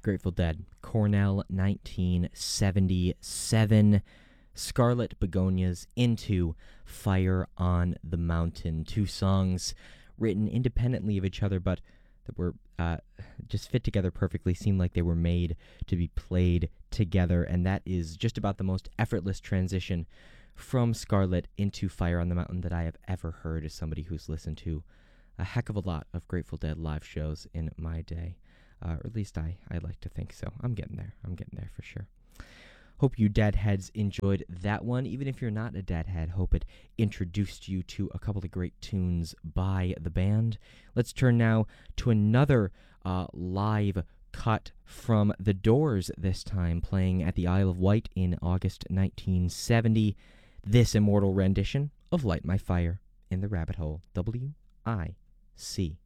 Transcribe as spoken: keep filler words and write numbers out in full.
Grateful Dead, Cornell, nineteen seventy-seven. Scarlet Begonias into Fire on the Mountain. Two songs written independently of each other, but that were uh, just fit together perfectly, seemed like they were made to be played together, and that is just about the most effortless transition from Scarlet into Fire on the Mountain that I have ever heard as somebody who's listened to a heck of a lot of Grateful Dead live shows in my day. Uh, or at least I, I like to think so. I'm getting there. I'm getting there for sure. Hope you Deadheads enjoyed that one. Even if you're not a Deadhead, hope it introduced you to a couple of great tunes by the band. Let's turn now to another uh, live cut from The Doors, this time playing at the Isle of Wight in August nineteen seventy. This immortal rendition of Light My Fire in the Rabbit Hole, W I C.